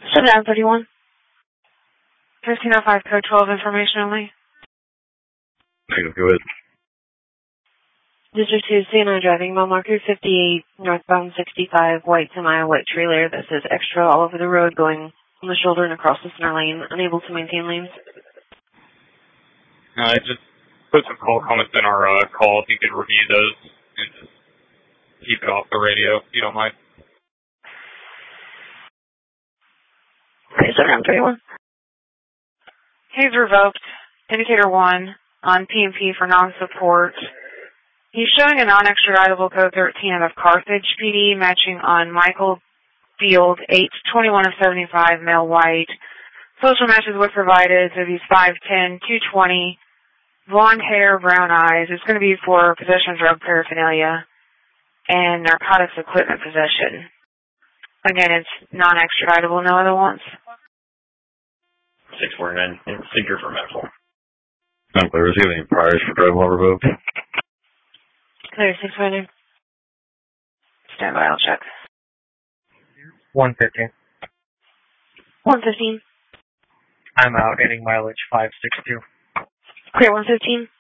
Shutdown 31. 1505 code 12 information only. Negative, go ahead. District 2, CNI driving, mile marker 58, northbound 65, white semi, white trailer that says extra all over the road going on the shoulder and across the center lane, unable to maintain lanes. Just put some call comments in our call if you could review those and just keep it off the radio if you don't mind. Okay, Shutdown 31. He's revoked. Indicator 1 on PMP for non-support. He's showing a non-extraditable code 13 out of Carthage PD, matching on Michael Field, 821 of 75, male white. Social matches were provided, so he's 5'10", 220, blonde hair, brown eyes. It's going to be for possession of drug paraphernalia and narcotics equipment possession. Again, it's non-extraditable, no other ones. 649, seeker for medical. Unclear, is he have any priors for driving while revoked? Clear, 649. Stand by, I'll check. 115. 115. I'm out, hitting mileage 562. Clear, 115.